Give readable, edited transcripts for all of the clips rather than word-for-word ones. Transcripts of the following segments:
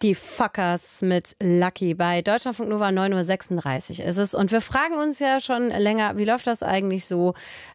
Die Fuckers mit Lucky bei Deutschlandfunk Nova 9:36 Uhr ist es. Und wir fragen uns ja schon länger, wie läuft das eigentlich so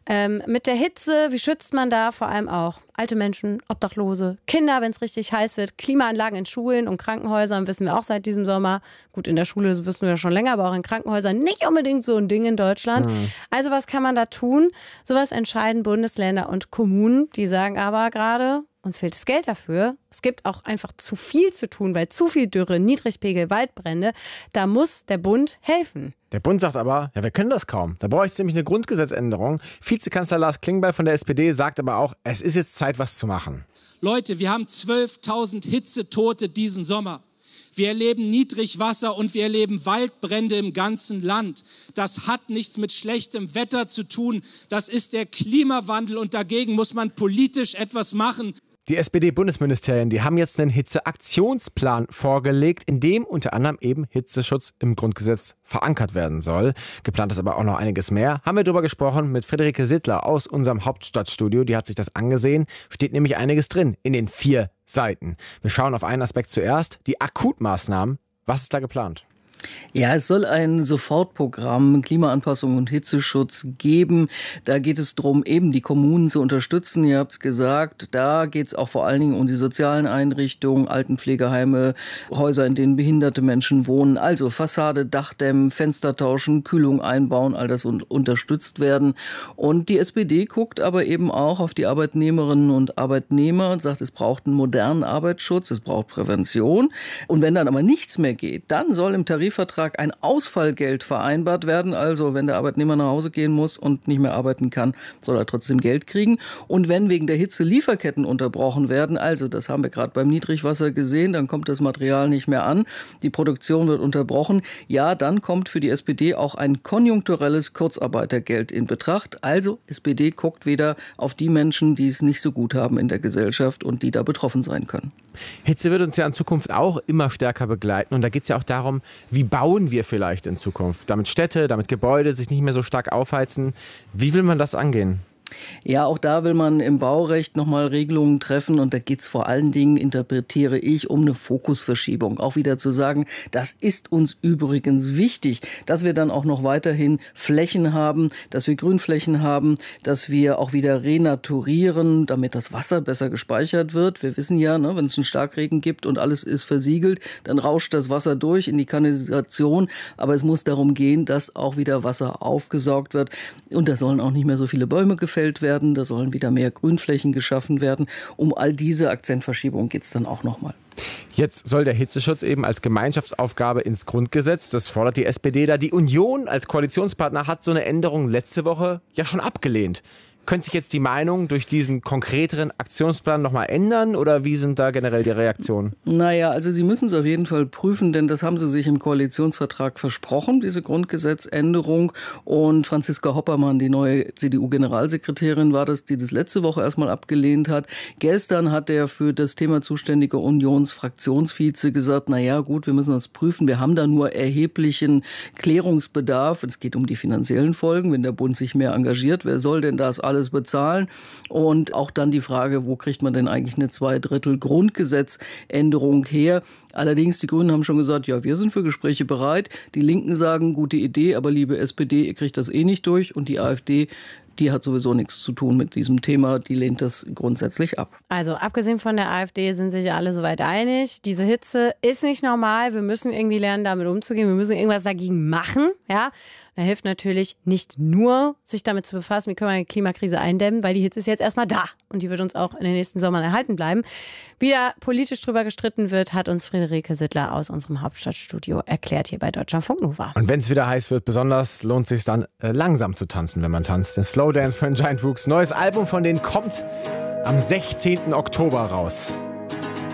mit der Hitze? Wie schützt man da vor allem auch alte Menschen, Obdachlose, Kinder, wenn es richtig heiß wird? Klimaanlagen in Schulen und Krankenhäusern wissen wir auch seit diesem Sommer. Gut, in der Schule wissen wir ja schon länger, aber auch in Krankenhäusern nicht unbedingt so ein Ding in Deutschland. Also was kann man da tun? Sowas entscheiden Bundesländer und Kommunen. Die sagen aber gerade, uns fehlt das Geld dafür. Es gibt auch einfach zu viel zu tun, weil zu viel Dürre, Niedrigpegel, Waldbrände. Da muss der Bund helfen. Der Bund sagt aber, ja, wir können das kaum. Da brauche ich nämlich eine Grundgesetzänderung. Vizekanzler Lars Klingbeil von der SPD sagt aber auch, es ist jetzt Zeit, was zu machen. Leute, wir haben 12.000 Hitzetote diesen Sommer. Wir erleben Niedrigwasser und wir erleben Waldbrände im ganzen Land. Das hat nichts mit schlechtem Wetter zu tun. Das ist der Klimawandel und dagegen muss man politisch etwas machen. Die SPD-Bundesministerien, die haben jetzt einen Hitzeaktionsplan vorgelegt, in dem unter anderem eben Hitzeschutz im Grundgesetz verankert werden soll. Geplant ist aber auch noch einiges mehr. Haben wir darüber gesprochen mit Friederike Sittler aus unserem Hauptstadtstudio. Die hat sich das angesehen. Steht nämlich einiges drin in den 4 Seiten. Wir schauen auf einen Aspekt zuerst. Die Akutmaßnahmen. Was ist da geplant? Ja, es soll ein Sofortprogramm Klimaanpassung und Hitzeschutz geben. Da geht es darum, eben die Kommunen zu unterstützen. Ihr habt es gesagt, da geht es auch vor allen Dingen um die sozialen Einrichtungen, Altenpflegeheime, Häuser, in denen behinderte Menschen wohnen. Also Fassade, Dachdämmen, Fenster tauschen, Kühlung einbauen, all das unterstützt werden. Und die SPD guckt aber eben auch auf die Arbeitnehmerinnen und Arbeitnehmer und sagt, es braucht einen modernen Arbeitsschutz, es braucht Prävention. Und wenn dann aber nichts mehr geht, dann soll im Tarifvertrag ein Ausfallgeld vereinbart werden. Also wenn der Arbeitnehmer nach Hause gehen muss und nicht mehr arbeiten kann, soll er trotzdem Geld kriegen. Und wenn wegen der Hitze Lieferketten unterbrochen werden, also das haben wir gerade beim Niedrigwasser gesehen, dann kommt das Material nicht mehr an, die Produktion wird unterbrochen, ja, dann kommt für die SPD auch ein konjunkturelles Kurzarbeitergeld in Betracht. Also SPD guckt wieder auf die Menschen, die es nicht so gut haben in der Gesellschaft und die da betroffen sein können. Hitze wird uns ja in Zukunft auch immer stärker begleiten. Und da geht es ja auch darum, wie bauen wir vielleicht in Zukunft? Damit Städte, damit Gebäude sich nicht mehr so stark aufheizen. Wie will man das angehen? Ja, auch da will man im Baurecht nochmal Regelungen treffen und da geht es vor allen Dingen, interpretiere ich, um eine Fokusverschiebung. Auch wieder zu sagen, das ist uns übrigens wichtig, dass wir dann auch noch weiterhin Flächen haben, dass wir Grünflächen haben, dass wir auch wieder renaturieren, damit das Wasser besser gespeichert wird. Wir wissen ja, wenn es einen Starkregen gibt und alles ist versiegelt, dann rauscht das Wasser durch in die Kanalisation, aber es muss darum gehen, dass auch wieder Wasser aufgesaugt wird und da sollen auch nicht mehr so viele Bäume gefällt werden, da sollen wieder mehr Grünflächen geschaffen werden. Um all diese Akzentverschiebung geht es dann auch nochmal. Jetzt soll der Hitzeschutz eben als Gemeinschaftsaufgabe ins Grundgesetz. Das fordert die SPD da. Die Union als Koalitionspartner hat so eine Änderung letzte Woche ja schon abgelehnt. Könnte sich jetzt die Meinung durch diesen konkreteren Aktionsplan nochmal ändern oder wie sind da generell die Reaktionen? Naja, also Sie müssen es auf jeden Fall prüfen, denn das haben Sie sich im Koalitionsvertrag versprochen, diese Grundgesetzänderung. Und Franziska Hoppermann, die neue CDU-Generalsekretärin, war das, die das letzte Woche erstmal abgelehnt hat. Gestern hat der für das Thema zuständige Unionsfraktionsvize gesagt, naja gut, wir müssen das prüfen, wir haben da nur erheblichen Klärungsbedarf. Es geht um die finanziellen Folgen, wenn der Bund sich mehr engagiert, wer soll denn das alles bezahlen? Und auch dann die Frage, wo kriegt man denn eigentlich eine 2/3 Grundgesetzänderung her? Allerdings, die Grünen haben schon gesagt, ja, wir sind für Gespräche bereit. Die Linken sagen, gute Idee, aber liebe SPD, ihr kriegt das eh nicht durch. Und die AfD, die hat sowieso nichts zu tun mit diesem Thema. Die lehnt das grundsätzlich ab. Also abgesehen von der AfD sind sich alle soweit einig. Diese Hitze ist nicht normal. Wir müssen irgendwie lernen, damit umzugehen. Wir müssen irgendwas dagegen machen. Ja? Da hilft natürlich nicht nur, sich damit zu befassen, wie können wir die Klimakrise eindämmen, weil die Hitze ist jetzt erstmal da. Und die wird uns auch in den nächsten Sommern erhalten bleiben. Wie da politisch drüber gestritten wird, hat uns Friederike Sittler aus unserem Hauptstadtstudio erklärt hier bei Deutschlandfunk Nova. Und wenn es wieder heiß wird, besonders lohnt es sich dann langsam zu tanzen, wenn man tanzt. Den Slow Dance von Giant Rooks. Neues Album von denen kommt am 16. Oktober raus.